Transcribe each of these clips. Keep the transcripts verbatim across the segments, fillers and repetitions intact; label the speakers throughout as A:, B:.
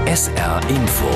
A: S R Info.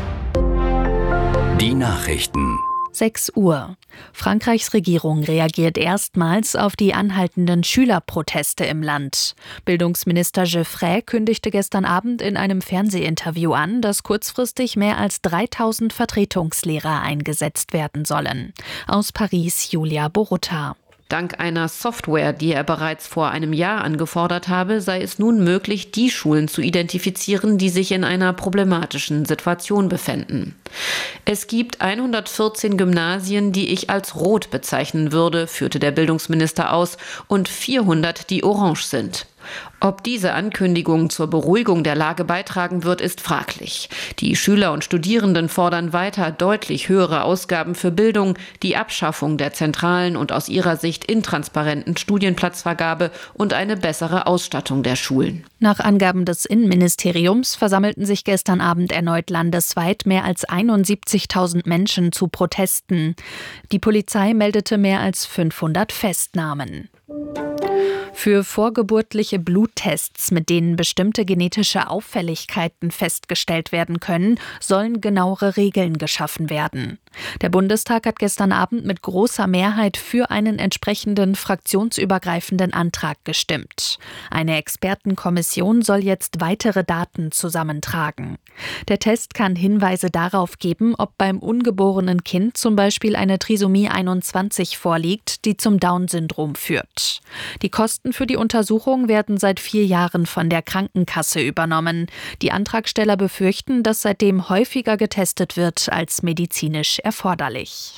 A: Die Nachrichten.
B: sechs Uhr. Frankreichs Regierung reagiert erstmals auf die anhaltenden Schülerproteste im Land. Bildungsminister Geoffrey kündigte gestern Abend in einem Fernsehinterview an, dass kurzfristig mehr als dreitausend Vertretungslehrer eingesetzt werden sollen. Aus Paris Julia Borutta.
C: Dank einer Software, die er bereits vor einem Jahr angefordert habe, sei es nun möglich, die Schulen zu identifizieren, die sich in einer problematischen Situation befänden. Es gibt hundertvierzehn Gymnasien, die ich als rot bezeichnen würde, führte der Bildungsminister aus, und vierhundert, die orange sind. Ob diese Ankündigung zur Beruhigung der Lage beitragen wird, ist fraglich. Die Schüler und Studierenden fordern weiter deutlich höhere Ausgaben für Bildung, die Abschaffung der zentralen und aus ihrer Sicht intransparenten Studienplatzvergabe und eine bessere Ausstattung der Schulen.
B: Nach Angaben des Innenministeriums versammelten sich gestern Abend erneut landesweit mehr als einundsiebzigtausend Menschen zu Protesten. Die Polizei meldete mehr als fünfhundert Festnahmen. Für vorgeburtliche Bluttests, mit denen bestimmte genetische Auffälligkeiten festgestellt werden können, sollen genauere Regeln geschaffen werden. Der Bundestag hat gestern Abend mit großer Mehrheit für einen entsprechenden fraktionsübergreifenden Antrag gestimmt. Eine Expertenkommission soll jetzt weitere Daten zusammentragen. Der Test kann Hinweise darauf geben, ob beim ungeborenen Kind zum Beispiel eine Trisomie einundzwanzig vorliegt, die zum Down-Syndrom führt. Die Kosten für die Untersuchung werden seit vier Jahren von der Krankenkasse übernommen. Die Antragsteller befürchten, dass seitdem häufiger getestet wird als medizinisch erforderlich.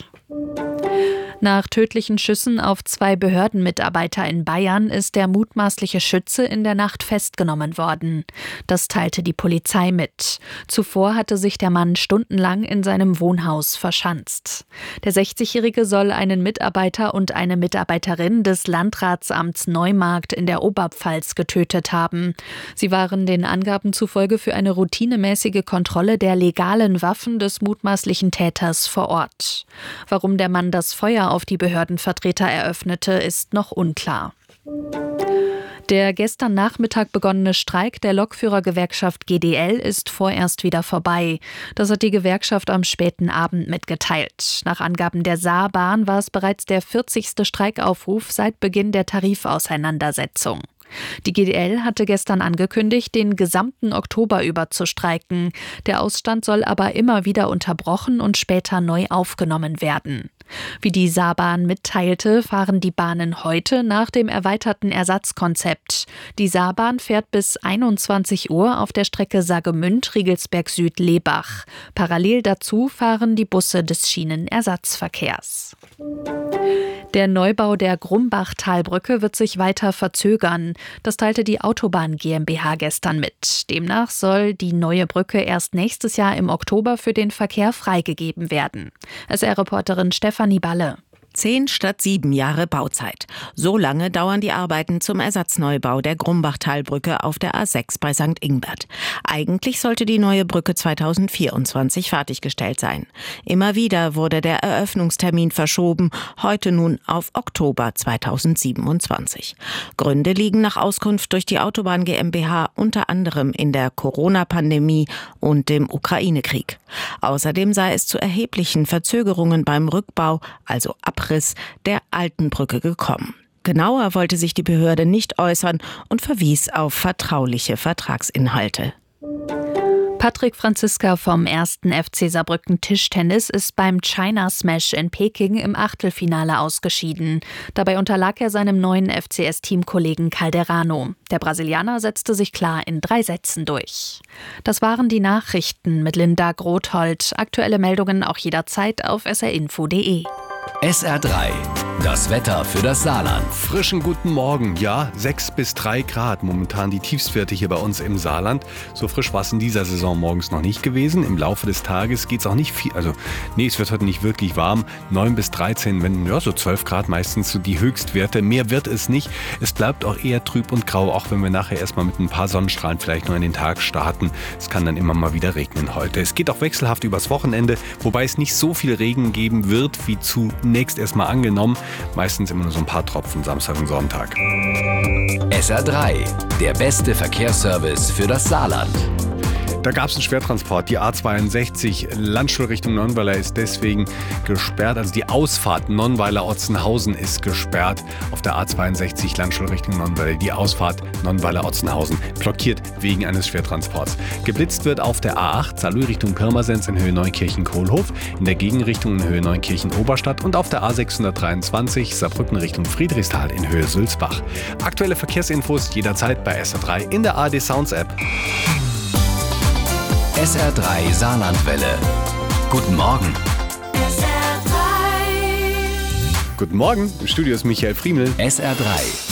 B: Nach tödlichen Schüssen auf zwei Behördenmitarbeiter in Bayern ist der mutmaßliche Schütze in der Nacht festgenommen worden. Das teilte die Polizei mit. Zuvor hatte sich der Mann stundenlang in seinem Wohnhaus verschanzt. Der sechzigjährige soll einen Mitarbeiter und eine Mitarbeiterin des Landratsamts Neumarkt in der Oberpfalz getötet haben. Sie waren den Angaben zufolge für eine routinemäßige Kontrolle der legalen Waffen des mutmaßlichen Täters vor Ort. Warum der Mann das Feuer auf die Behördenvertreter eröffnete, ist noch unklar. Der gestern Nachmittag begonnene Streik der Lokführergewerkschaft G D L ist vorerst wieder vorbei. Das hat die Gewerkschaft am späten Abend mitgeteilt. Nach Angaben der Saarbahn war es bereits der vierzigste Streikaufruf seit Beginn der Tarifauseinandersetzung. Die G D L hatte gestern angekündigt, den gesamten Oktober über zu streiken. Der Ausstand soll aber immer wieder unterbrochen und später neu aufgenommen werden. Wie die Saarbahn mitteilte, fahren die Bahnen heute nach dem erweiterten Ersatzkonzept. Die Saarbahn fährt bis einundzwanzig Uhr auf der Strecke Saargemünd-Riegelsberg Süd-Lebach. Parallel dazu fahren die Busse des Schienenersatzverkehrs. Der Neubau der Grumbach-Talbrücke wird sich weiter verzögern. Das teilte die Autobahn GmbH gestern mit. Demnach soll die neue Brücke erst nächstes Jahr im Oktober für den Verkehr freigegeben werden. S R-Reporterin Stefanie Balle.
D: Zehn statt sieben Jahre Bauzeit. So lange dauern die Arbeiten zum Ersatzneubau der Grumbach-Talbrücke auf der A sechs bei Sankt Ingbert. Eigentlich sollte die neue Brücke zweitausendvierundzwanzig fertiggestellt sein. Immer wieder wurde der Eröffnungstermin verschoben, heute nun auf Oktober zweitausendsiebenundzwanzig. Gründe liegen nach Auskunft durch die Autobahn GmbH unter anderem in der Corona-Pandemie und dem Ukraine-Krieg. Außerdem sei es zu erheblichen Verzögerungen beim Rückbau, also Abriss der alten Brücke gekommen. Genauer wollte sich die Behörde nicht äußern und verwies auf vertrauliche Vertragsinhalte.
B: Patrick Franziska vom ersten F C Saarbrücken Tischtennis ist beim China Smash in Peking im Achtelfinale ausgeschieden. Dabei unterlag er seinem neuen F C S-Teamkollegen Calderano. Der Brasilianer setzte sich klar in drei Sätzen durch. Das waren die Nachrichten mit Linda Grothold. Aktuelle Meldungen auch jederzeit auf s r info punkt d e.
A: S R drei, das Wetter für das Saarland.
E: Frischen guten Morgen, ja, sechs bis drei Grad, momentan die Tiefstwerte hier bei uns im Saarland. So frisch war es in dieser Saison morgens noch nicht gewesen. Im Laufe des Tages geht es auch nicht viel, also nee, es wird heute nicht wirklich warm. neun bis dreizehn, wenn, ja, so zwölf Grad meistens so die Höchstwerte. Mehr wird es nicht. Es bleibt auch eher trüb und grau, auch wenn wir nachher erstmal mit ein paar Sonnenstrahlen vielleicht noch in den Tag starten. Es kann dann immer mal wieder regnen heute. Es geht auch wechselhaft übers Wochenende, wobei es nicht so viel Regen geben wird, wie zunächst erstmal angenommen. Meistens immer nur so ein paar Tropfen Samstag und Sonntag.
A: S R drei, der beste Verkehrsservice für das Saarland.
E: Da gab es einen Schwertransport. Die A zweiundsechzig Landstuhl Richtung Nonnweiler ist deswegen gesperrt. Also die Ausfahrt Nonnweiler-Otzenhausen ist gesperrt. Auf der A zweiundsechzig Landstuhl Richtung Nonnweiler. Die Ausfahrt Nonnweiler-Otzenhausen blockiert wegen eines Schwertransports. Geblitzt wird auf der A acht Saarlouis Richtung Pirmasens in Höhe Neukirchen-Kohlhof, in der Gegenrichtung in Höhe Neunkirchen-Oberstadt und auf der A sechshundertdreiundzwanzig Saarbrücken Richtung Friedrichsthal in Höhe Sulzbach. Aktuelle Verkehrsinfos jederzeit bei S R drei in der A R D Sounds App.
A: S R drei Saarlandwelle. Guten Morgen.
E: Guten Morgen, im Studio ist Michael Friemel.
A: S R drei.